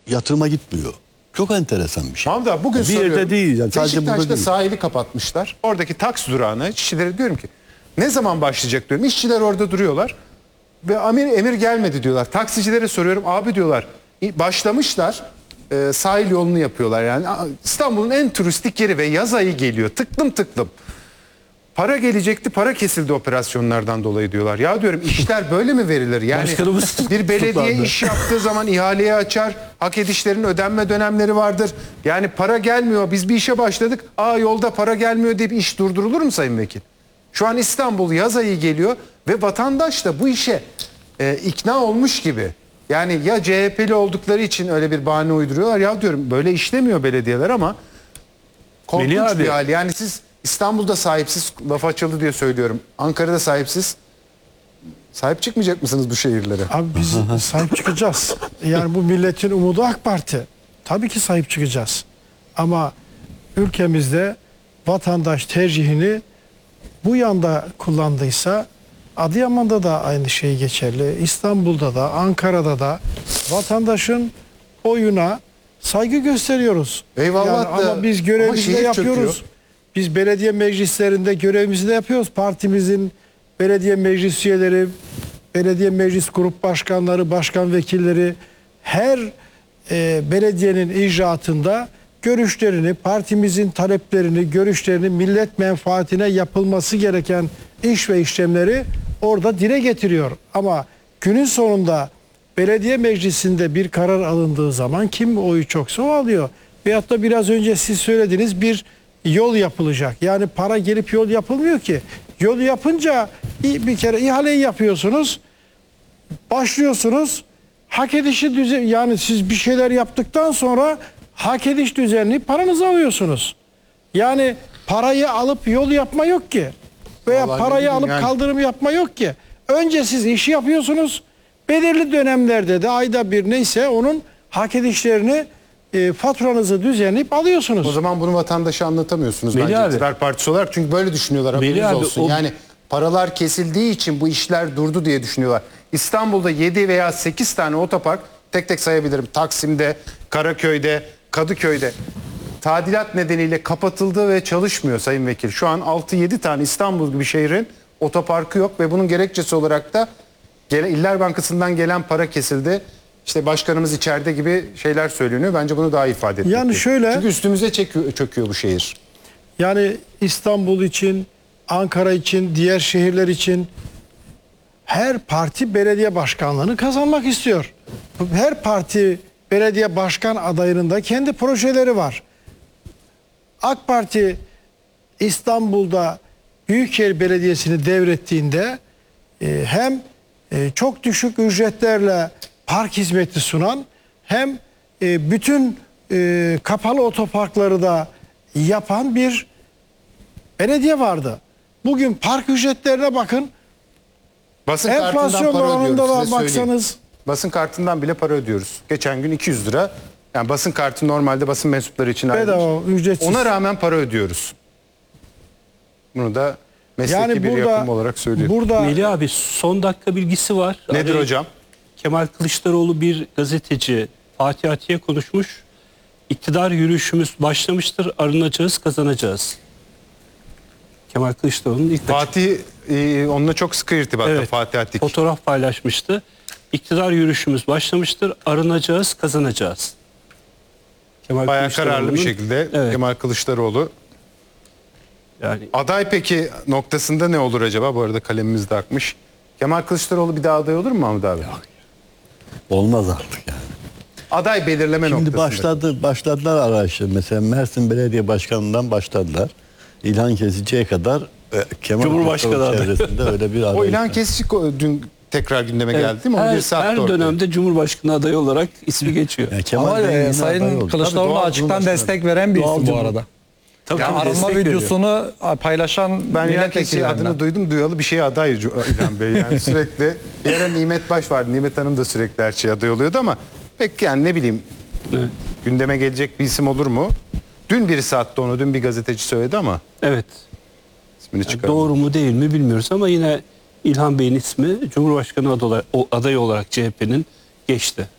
yatırıma gitmiyor. Çok enteresan bir şey. Mahmut abi bugün Bir soruyorum. yerde değil. Yani sadece burada Beşiktaş'ta değil. sahili kapatmışlar. Oradaki taksi durağına işçilere diyorum ki ne zaman başlayacak diyorum. İşçiler orada duruyorlar. Ve emir gelmedi diyorlar. Taksicilere soruyorum. Abi diyorlar başlamışlar. Sahil yolunu yapıyorlar yani. İstanbul'un en turistik yeri ve yaz ayı geliyor. Tıklım tıklım. Para gelecekti, para kesildi operasyonlardan dolayı diyorlar. Ya diyorum işler böyle mi verilir? Yani Başkanımız bir belediye tutuklandı. iş yaptığı zaman ihaleyi açar, hak edişlerin ödenme dönemleri vardır. Yani para gelmiyor, biz bir işe başladık, yolda para gelmiyor deyip iş durdurulur mu Sayın Vekil? Şu an İstanbul yaz ayı geliyor ve vatandaş da bu işe ikna olmuş gibi. Yani ya CHP'li oldukları için öyle bir bahane uyduruyorlar. Ya diyorum böyle işlemiyor belediyeler ama korkunç Melih abi, bir hal. Yani siz İstanbul'da sahipsiz, laf açıldı diye söylüyorum. Ankara'da sahipsiz. Sahip çıkmayacak mısınız bu şehirlere? Abi biz sahip çıkacağız. Yani bu milletin umudu AK Parti. Tabii ki sahip çıkacağız. Ama ülkemizde vatandaş tercihini bu yanda kullandıysa Adıyaman'da da aynı şey geçerli. İstanbul'da da, Ankara'da da vatandaşın oyuna saygı gösteriyoruz. Eyvallah da ama biz ama görevimizi de şehir yapıyoruz. çöküyor. Biz belediye meclislerinde görevimizi de yapıyoruz. Partimizin belediye meclis üyeleri, belediye meclis grup başkanları, başkan vekilleri her belediyenin icraatında görüşlerini, partimizin taleplerini, görüşlerini, millet menfaatine yapılması gereken iş ve işlemleri orada dile getiriyor. Ama günün sonunda belediye meclisinde bir karar alındığı zaman kim oyu çoksa o alıyor. Veyahut da biraz önce siz söylediğiniz bir yol yapılacak. Yani para gelip yol yapılmıyor ki. Yol yapınca bir kere ihaleyi yapıyorsunuz. Başlıyorsunuz. Hak edişi düzen, yani siz bir şeyler yaptıktan sonra hak ediş düzenli paranızı alıyorsunuz. Yani parayı alıp yol yapma yok ki. Veya Vallahi parayı ne bileyim alıp yani. kaldırım yapma yok ki. Önce siz işi yapıyorsunuz. Belirli dönemlerde de ayda bir neyse onun hak edişlerini faturanızı düzenleyip alıyorsunuz. O zaman bunu vatandaşa anlatamıyorsunuz Melih bence abi. iktidar partisi olarak. Çünkü böyle düşünüyorlar, haberiniz Melih abi, olsun. o- Yani paralar kesildiği için bu işler durdu diye düşünüyorlar. İstanbul'da 7 veya 8 tane otopark tek tek sayabilirim. Taksim'de, Karaköy'de, Kadıköy'de tadilat nedeniyle kapatıldı ve çalışmıyor Sayın Vekil. Şu an 6-7 tane İstanbul gibi şehrin otoparkı yok ve bunun gerekçesi olarak da İller Bankası'ndan gelen para kesildi. İşte başkanımız içeride gibi şeyler söyleniyor. Bence bunu daha ifade etmek Yani gerekiyor. şöyle- Çünkü üstümüze çöküyor bu şehir. Yani İstanbul için, Ankara için, diğer şehirler için her parti belediye başkanlığını kazanmak istiyor. Her parti belediye başkan adayının da kendi projeleri var. AK Parti İstanbul'da Büyükşehir Belediyesi'ni devrettiğinde hem çok düşük ücretlerle park hizmeti sunan hem bütün kapalı otoparkları da yapan bir belediye vardı. Bugün park ücretlerine bakın. Basın Enflasyon kartından para oranında ödüyoruz da size söyleyeyim. baksanız. Basın kartından bile para ödüyoruz. Geçen gün 200 lira. Yani basın kartı normalde basın mensupları için Bedava, ayrılmış. ücretsiz. Ona rağmen para ödüyoruz. Bunu da mesleki Yani bir burada, yapım olarak söylüyorum. burada Melih abi son dakika bilgisi var. Nedir hocam? Kemal Kılıçdaroğlu bir gazeteci Fatih Atiye konuşmuş. İktidar yürüyüşümüz başlamıştır. Arınacağız, kazanacağız. Kemal Kılıçdaroğlu'nun ilk Fatih onunla çok sıkı irtibatta, Evet, Fatih Atik. fotoğraf paylaşmıştı. İktidar yürüyüşümüz başlamıştır. Arınacağız, kazanacağız. Kemal Bayağı kararlı bir Kılıçdaroğlu'nun- şekilde Evet. Kemal Kılıçdaroğlu. Yani Aday peki noktasında ne olur acaba? Bu arada kalemimiz de akmış. Kemal Kılıçdaroğlu bir daha aday olur mu Mahmut abi? Olmaz artık yani. Aday belirleme Şimdi noktasında. başladılar araştırma. Mesela Mersin Belediye Başkanı'ndan başladılar. İlhan Kesici'ye kadar Kemal Cumhurbaşkanı Kılıçdaroğlu adayı. çevresinde öyle bir aday. O İlhan Kesici dün tekrar gündeme geldi değil mi? Onu bir her, saat her ortaya. dönemde Cumhurbaşkanı adayı olarak ismi geçiyor. Yani Kemal Ama Bey yine aday Sayın oldu. Kılıçdaroğlu Tabii, doğal açıktan Cumhurbaşkanı. destek veren bir Doğal isim bu Cumhur- arada. Tabii Yani arama destek veriyor. videosunu paylaşan Ben İlhan Kesici milletvekillerinden. adını duydum duyalı bir şeye aday İlhan Bey. Yani sürekli bir ara Nimet Baş vardı. Nimet Hanım da sürekli her şeye aday oluyordu ama pek yani ne bileyim Evet. gündeme gelecek bir isim olur mu? Dün birisi attı onu. Dün bir gazeteci söyledi ama Evet. ismini çıkaramadım. Doğru mu değil mi bilmiyoruz ama yine İlhan Bey'in ismi Cumhurbaşkanı adayı olarak CHP'nin geçti.